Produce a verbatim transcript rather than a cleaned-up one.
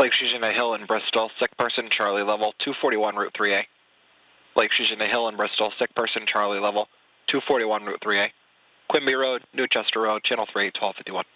Lake Shujana Hill in Bristol, sick person, Charlie level, two forty-one, Route three A. Lake Shujana Hill in Bristol, sick person, Charlie level, two forty-one, Route three A. Quimby Road, Newchester Road, Channel three, twelve fifty-one.